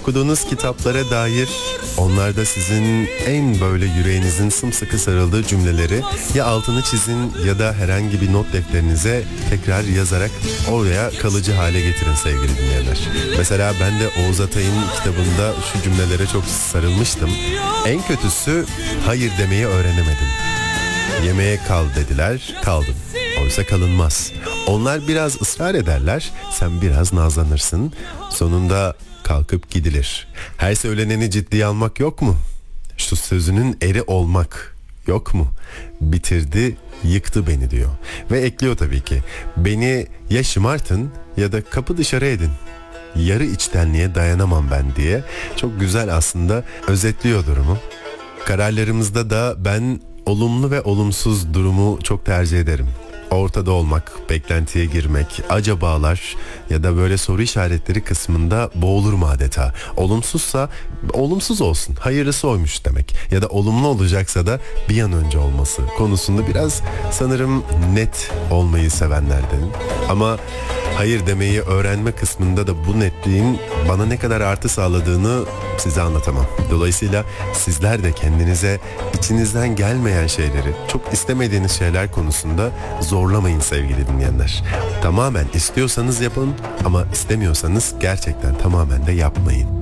okuduğunuz kitaplara dair, onlarda sizin en böyle yüreğinizin sımsıkı sarıldığı cümleleri ya altını çizin ya da herhangi bir not defterinize tekrar yazarak oraya kalıcı hale getirin sevgili dinleyenler. Mesela ben de Oğuz Atay'ın kitabında şu cümlelere çok sarılmıştım. En kötüsü hayır demeyi öğrenemedim. Yemeğe kal dediler, kaldım. Oysa kalınmaz. Onlar biraz ısrar ederler, sen biraz nazlanırsın. Sonunda kalkıp gidilir. Her söyleneni ciddiye almak yok mu? Şu sözünün eri olmak yok mu? Bitirdi, yıktı beni diyor. Ve ekliyor tabii ki. Beni ya şımartın ya da kapı dışarı edin. Yarı içtenliğe dayanamam ben diye. Çok güzel aslında özetliyor durumu. Kararlarımızda da ben olumlu ve olumsuz durumu çok tercih ederim. Ortada olmak, beklentiye girmek, acabalar ya da böyle soru işaretleri kısmında boğulurum adeta. Olumsuzsa olumsuz olsun, hayırlısı oymuş demek. Ya da olumlu olacaksa da bir an önce olması konusunda biraz sanırım net olmayı sevenlerdenim. Ama hayır demeyi öğrenme kısmında da bu netliğin bana ne kadar artı sağladığını size anlatamam. Dolayısıyla sizler de kendinize içinizden gelmeyen şeyleri, çok istemediğiniz şeyler konusunda zorlamayın sevgili dinleyenler. Tamamen istiyorsanız yapın ama istemiyorsanız gerçekten tamamen de yapmayın.